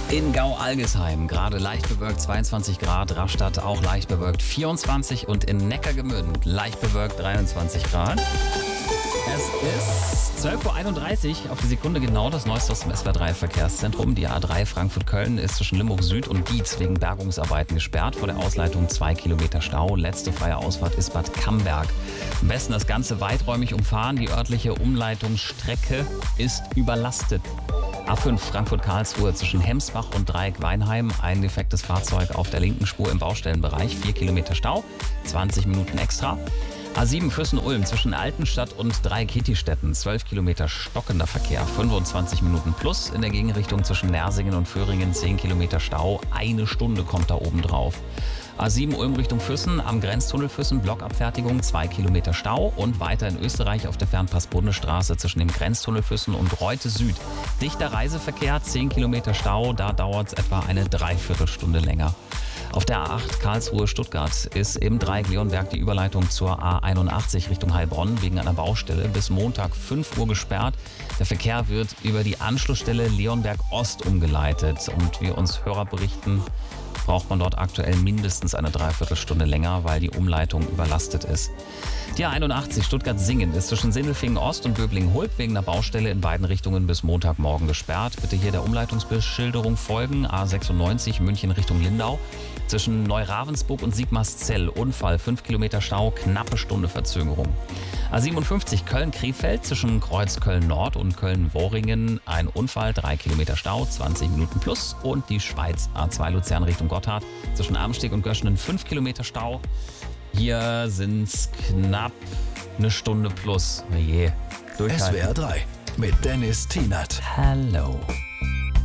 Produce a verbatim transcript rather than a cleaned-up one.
In Gau-Algesheim gerade leicht bewölkt zweiundzwanzig Grad, Rastatt auch leicht bewölkt vierundzwanzig und in Neckargemünd leicht bewölkt dreiundzwanzig Grad. Es ist zwölf Uhr einunddreißig auf die Sekunde genau, das Neueste aus dem S W R drei Verkehrszentrum. Die A drei Frankfurt-Köln ist zwischen Limburg Süd und Dietz wegen Bergungsarbeiten gesperrt. Vor der Ausleitung zwei Kilometer Stau. Letzte freie Ausfahrt ist Bad Camberg. Am besten das Ganze weiträumig umfahren. Die örtliche Umleitungsstrecke ist überlastet. A fünf Frankfurt-Karlsruhe zwischen Hemsbach und Dreieck-Weinheim. Ein defektes Fahrzeug auf der linken Spur im Baustellenbereich. vier Kilometer Stau, zwanzig Minuten extra. A sieben Füssen-Ulm zwischen Altenstadt und Dreieck-Hittistetten. zwölf Kilometer stockender Verkehr, fünfundzwanzig Minuten plus. In der Gegenrichtung zwischen Nersingen und Föhringen zehn Kilometer Stau. Eine Stunde kommt da oben drauf. A sieben Ulm Richtung Füssen, am Grenztunnel Füssen, Blockabfertigung, zwei Kilometer Stau. Und weiter in Österreich auf der Fernpass-Bundesstraße zwischen dem Grenztunnel Füssen und Reute Süd. Dichter Reiseverkehr, zehn Kilometer Stau, da dauert es etwa eine Dreiviertelstunde länger. Auf der A acht Karlsruhe-Stuttgart ist im Dreieck Leonberg die Überleitung zur A einundachtzig Richtung Heilbronn wegen einer Baustelle bis Montag fünf Uhr gesperrt. Der Verkehr wird über die Anschlussstelle Leonberg Ost umgeleitet. Und wie uns Hörer berichten, braucht man dort aktuell mindestens eine Dreiviertelstunde länger, weil die Umleitung überlastet ist. Die A einundachtzig Stuttgart-Singen ist zwischen Sindelfingen Ost und Böblingen-Hulp wegen der Baustelle in beiden Richtungen bis Montagmorgen gesperrt. Bitte hier der Umleitungsbeschilderung folgen. A sechsundneunzig München Richtung Lindau. Zwischen Neu-Ravensburg und Sigmarszell Unfall, fünf Kilometer Stau, knappe Stunde Verzögerung. A siebenundfünfzig Köln-Krefeld zwischen Kreuz Köln-Nord und Köln-Worringen ein Unfall, drei Kilometer Stau, zwanzig Minuten plus. Und die Schweiz A zwei Luzern Richtung Gotthard zwischen Amsteg und Göschenen fünf Kilometer Stau. Hier sind es knapp eine Stunde plus. Oh je, S W R drei mit Dennis Tienert. Hallo.